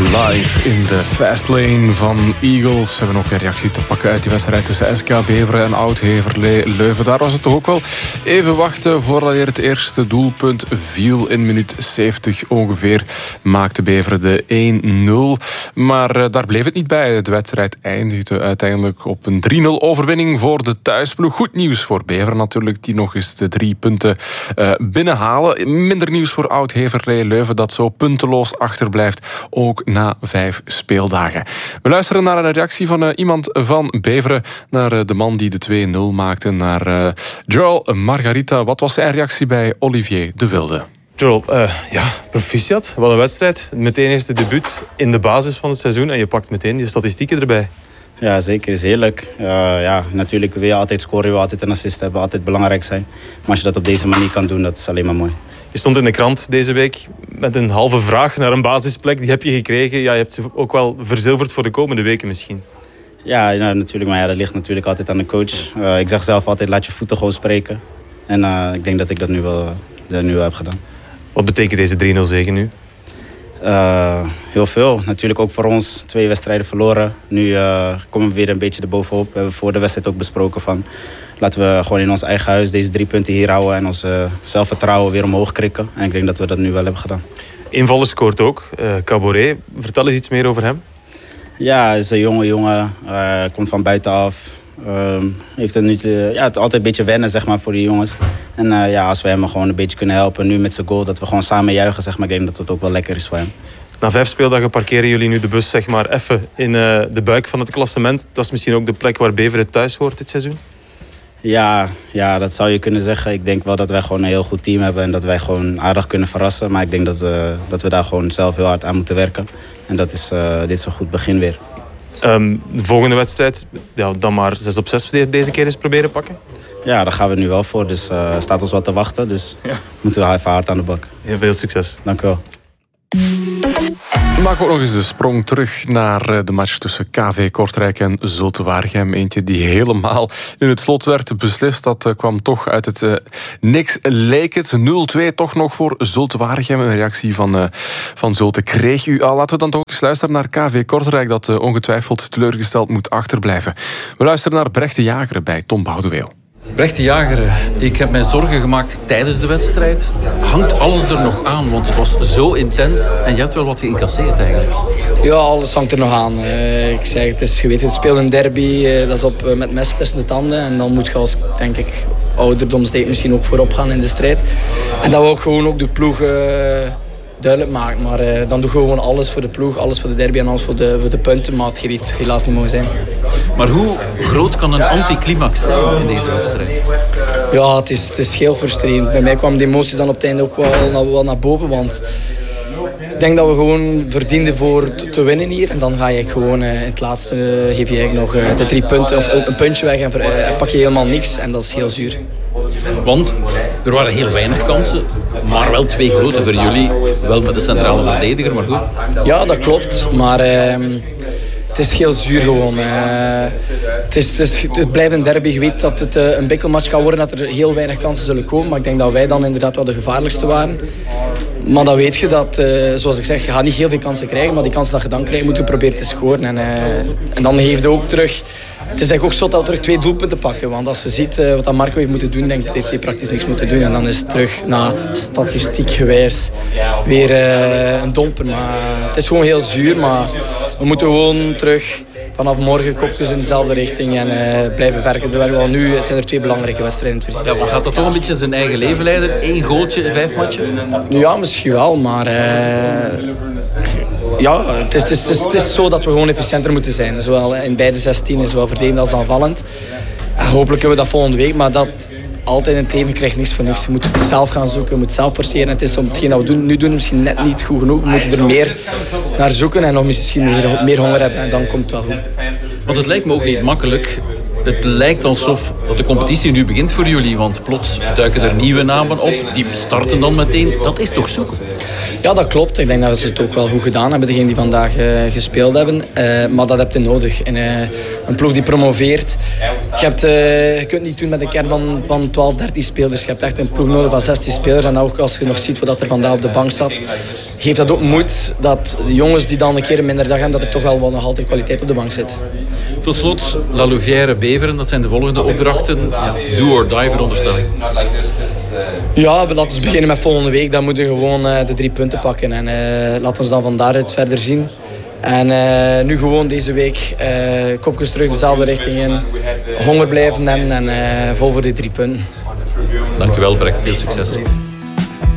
Live in de fastlane van Eagles. We hebben ook een reactie te pakken uit die wedstrijd tussen SK Beveren en Oud-Heverlee Leuven. Daar was het toch ook wel even wachten voordat het eerste doelpunt viel. In minuut 70 ongeveer maakte Beveren de 1-0. Maar daar bleef het niet bij. De wedstrijd eindigde uiteindelijk op een 3-0 overwinning voor de thuisploeg. Goed nieuws voor Beveren natuurlijk, die nog eens de 3 punten binnenhalen. Minder nieuws voor Oud-Heverlee Leuven, dat zo punteloos achterblijft, ook na 5 speeldagen. We luisteren naar een reactie van iemand van Beveren, naar de man die de 2-0 maakte, naar Joel Margarita. Wat was zijn reactie bij Olivier de Wilde? Joel, proficiat. Wat een wedstrijd. Meteen eerste debuut in de basis van het seizoen en je pakt meteen die statistieken erbij. Ja, zeker. Is heerlijk. Natuurlijk wil je altijd scoren, wil je altijd een assist hebben, altijd belangrijk zijn. Maar als je dat op deze manier kan doen, dat is alleen maar mooi. Je stond in de krant deze week met een halve vraag naar een basisplek. Die heb je gekregen. Ja, je hebt ze ook wel verzilverd voor de komende weken misschien. Ja, natuurlijk. Maar dat ligt natuurlijk altijd aan de coach. Ik zeg zelf altijd, laat je voeten gewoon spreken. En ik denk dat ik dat nu wel heb gedaan. Wat betekent deze 3-0 zege nu? Heel veel. Natuurlijk ook voor ons 2 wedstrijden verloren. Nu komen we weer een beetje erbovenop. We hebben voor de wedstrijd ook besproken van, laten we gewoon in ons eigen huis deze 3 punten hier houden en ons zelfvertrouwen weer omhoog krikken. En ik denk dat we dat nu wel hebben gedaan. Invaller scoort ook. Caboret. Vertel eens iets meer over hem. Ja, hij is een jonge jongen. Komt van buitenaf. Heeft het altijd een beetje wennen, zeg maar, voor die jongens. En als we hem gewoon een beetje kunnen helpen, nu met zijn goal, dat we gewoon samen juichen, zeg maar, ik denk dat het ook wel lekker is voor hem. Na 5 speeldagen parkeren jullie nu de bus, zeg maar, even in de buik van het klassement. Dat is misschien ook de plek waar Beveren thuis hoort dit seizoen? Ja, dat zou je kunnen zeggen. Ik denk wel dat wij gewoon een heel goed team hebben en dat wij gewoon aardig kunnen verrassen. Maar ik denk dat we daar gewoon zelf heel hard aan moeten werken. En dat is dit is een goed begin weer. De volgende wedstrijd, dan maar 6-op-6 deze keer eens proberen pakken? Ja, daar gaan we nu wel voor. Dus staat ons wat te wachten. Dus moeten we even hard aan de bak. Heel veel succes. Dank u wel. We maken ook nog eens de sprong terug naar de match tussen KV Kortrijk en Zulte Waregem. Eentje die helemaal in het slot werd beslist. Dat kwam toch uit het niks, leek het. 0-2 toch nog voor Zulte Waregem. Een reactie van Zulte kreeg u al. Laten we dan toch eens luisteren naar KV Kortrijk, dat ongetwijfeld teleurgesteld moet achterblijven. We luisteren naar Brecht de Jager bij Tom Boudeweel. Brecht de Jager, ik heb mij zorgen gemaakt tijdens de wedstrijd. Hangt alles er nog aan? Want het was zo intens en je hebt wel wat geïncasseerd eigenlijk. Ja, alles hangt er nog aan. Ik zeg, het speelt een derby, dat is met mes tussen de tanden. En dan moet je als, denk ik, ouderdomsdijk misschien ook voorop gaan in de strijd. En dat we ook gewoon ook de ploeg duidelijk maken. Maar dan doe je gewoon alles voor de ploeg, alles voor de derby en alles voor de punten. Maar het heeft helaas niet mogen zijn. Maar hoe groot kan een anticlimax zijn in deze wedstrijd? Ja, het is heel frustrerend. Bij mij kwamen de emoties dan op het einde ook wel naar boven. Want ik denk dat we gewoon verdienden voor te winnen hier. En dan ga je gewoon in het laatste geef je nog de 3 punten of een puntje weg en pak je helemaal niks. En dat is heel zuur. Want er waren heel weinig kansen, maar wel 2 grote voor jullie. Wel met de centrale verdediger, maar goed. Ja, dat klopt. Maar het is heel zuur gewoon. Het blijft een derby. Je weet dat het een bikkelmatch kan worden, dat er heel weinig kansen zullen komen. Maar ik denk dat wij dan inderdaad wel de gevaarlijkste waren. Maar dan weet je dat, zoals ik zeg, je gaat niet heel veel kansen krijgen. Maar die kansen dat je dan krijgt, moet je proberen te scoren. En dan geeft het ook terug. Het is eigenlijk ook zo dat we terug 2 doelpunten pakken. Want als je ziet wat Marco heeft moeten doen, denk ik dat hij praktisch niks moeten doen. En dan is het terug naar statistiek gewijs weer een domper. Maar het is gewoon heel zuur. Maar we moeten gewoon terug vanaf morgen kopjes in dezelfde richting en blijven werken. Want nu zijn er 2 belangrijke wedstrijden. Ja, maar gaat dat toch een beetje zijn eigen leven leiden? 1 goaltje in 5 matchen? Ja, misschien wel. Maar het is zo dat we gewoon efficiënter moeten zijn. Zowel in beide 16, zowel verdedigend als aanvallend. En hopelijk kunnen we dat volgende week. Maar dat altijd in het leven, je krijgt niks voor niks. Je moet het zelf gaan zoeken, je moet zelf forceren. Het is om hetgeen dat we nu doen misschien net niet goed genoeg. We moeten er meer naar zoeken en nog misschien meer honger hebben. En dan komt het wel goed. Want het lijkt me ook niet makkelijk. Het lijkt alsof dat de competitie nu begint voor jullie. Want plots duiken er nieuwe namen op. Die starten dan meteen. Dat is toch zoeken? Ja, dat klopt. Ik denk dat ze het ook wel goed gedaan hebben, degenen die vandaag gespeeld hebben. Maar dat heb je nodig. En, een ploeg die promoveert. Je kunt niet doen met een kern van 12, 13 spelers. Je hebt echt een ploeg nodig van 16 spelers. En ook als je nog ziet wat er vandaag op de bank zat, geeft dat ook moed dat de jongens die dan een keer een minder dag hebben, dat er toch wel nog altijd kwaliteit op de bank zit. Tot slot, La Louvière Beveren, dat zijn de volgende opdrachten. Ja, do or die veronderstelling. Ja, laten we beginnen met volgende week. Dan moeten we gewoon de 3 punten pakken. En laten we dan van daaruit verder zien. En nu gewoon deze week kopjes terug dezelfde richting in. Honger blijven hebben en vol voor die 3 punten. Dank u wel, Brecht. Veel succes.